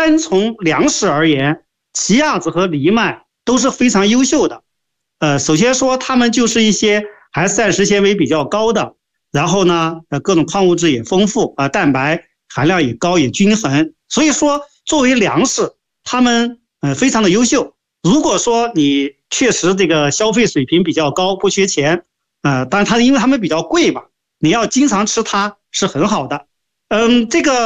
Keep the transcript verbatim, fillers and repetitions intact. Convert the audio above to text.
单从粮食而言，奇亚籽和藜麦都是非常优秀的。呃，首先说它们就是一些还膳食纤维比较高的，然后呢，呃，各种矿物质也丰富啊、呃，蛋白含量也高也均衡，所以说作为粮食，它们呃非常的优秀。如果说你确实这个消费水平比较高，不缺钱，呃，但是它因为它们比较贵嘛，你要经常吃它是很好的。嗯，这个。